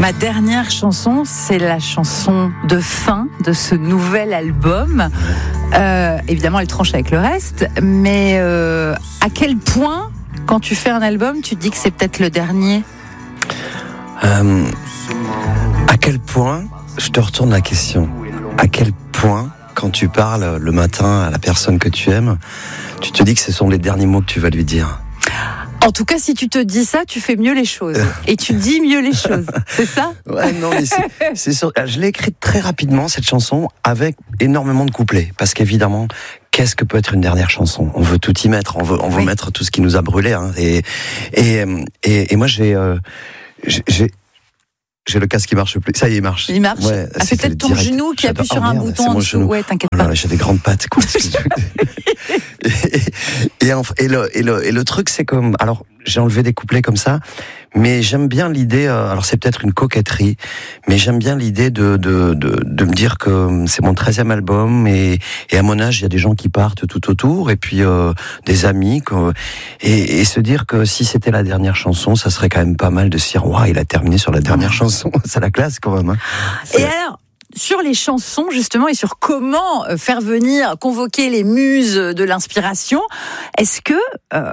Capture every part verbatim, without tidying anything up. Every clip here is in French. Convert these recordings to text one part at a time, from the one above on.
Ma dernière chanson, c'est la chanson de fin de ce nouvel album. Euh, évidemment, elle tranche avec le reste, mais euh, à quel point, quand tu fais un album, tu te dis que c'est peut-être le dernier ? euh, À quel point, je te retourne la question, à quel point, quand tu parles le matin à la personne que tu aimes, tu te dis que ce sont les derniers mots que tu vas lui dire ? En tout cas, si tu te dis ça, tu fais mieux les choses. Et tu dis mieux les choses. C'est ça ? Ouais, non, mais c'est, c'est sûr. Je l'ai écrite très rapidement, cette chanson, avec énormément de couplets. Parce qu'évidemment, qu'est-ce que peut être une dernière chanson ? On veut tout y mettre. On veut, on veut oui. mettre tout ce qui nous a brûlés. Hein. Et, et, et, et moi, j'ai, euh, j'ai, j'ai le casque qui marche plus. Ça y est, il marche. Il marche. Ouais, ah, c'est peut-être ton direct. Genou qui J'adore. appuie sur oh, un merde, bouton en dessous. Genou. Ouais, t'inquiète oh, pas. Là, j'ai des grandes pattes, quoi. et, et, et, le, et, le, et le truc, c'est comme... Alors, j'ai enlevé des couplets comme ça, mais j'aime bien l'idée... Euh, alors, c'est peut-être une coquetterie, mais j'aime bien l'idée de, de, de, de me dire que c'est mon treizième album, et, et à mon âge, il y a des gens qui partent tout autour, et puis euh, des amis, quoi, et, et se dire que si c'était la dernière chanson, ça serait quand même pas mal de se dire « Waouh, il a terminé sur la dernière chanson ». C'est la classe, quand même. Hein. Et alors sur les chansons, justement, et sur comment faire venir, convoquer les muses de l'inspiration, est-ce que euh,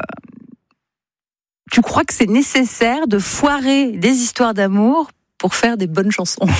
tu crois que c'est nécessaire de foirer des histoires d'amour pour faire des bonnes chansons ?